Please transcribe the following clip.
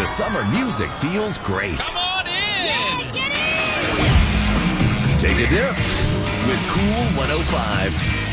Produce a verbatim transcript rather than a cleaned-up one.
the summer music feels great. Come on in! Yeah, get in! Take a dip with Cool one oh five.